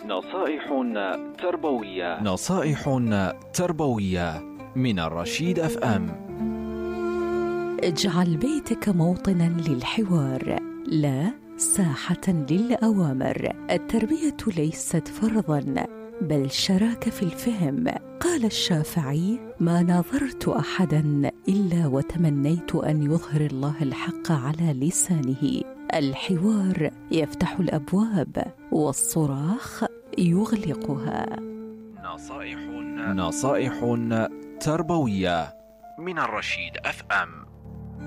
نصائح تربوية من الرشيد اف ام. اجعل بيتك موطنا للحوار لا ساحة للأوامر. التربية ليست فرضا بل شراكة في الفهم. قال الشافعي: ما ناظرت أحدا إلا وتمنيت أن يظهر الله الحق على لسانه. الحوار يفتح الأبواب والصراخ يغلقها. نصائح تربوية من الرشيد اف ام.